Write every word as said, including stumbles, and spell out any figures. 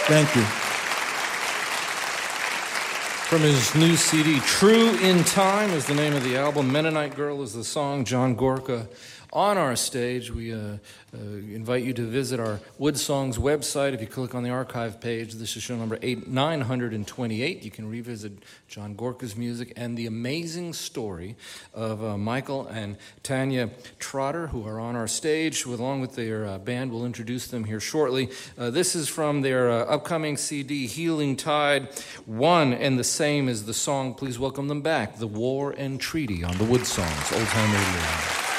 Thank you. From his new C D, True in Time is the name of the album. Mennonite Girl is the song. John Gorka on our stage. We uh, uh, invite you to visit our Wood Songs website. If you click on the archive page, this is show number eight, nine hundred twenty-eight. You can revisit John Gorka's music and the amazing story of uh, Michael and Tanya Trotter, who are on our stage, with, along with their uh, band. We'll introduce them here shortly. Uh, this is from their uh, upcoming C D, Healing Tide. One and the same as the song. Please welcome them back, The War and Treaty, on the Wood Songs, Old Time Radio.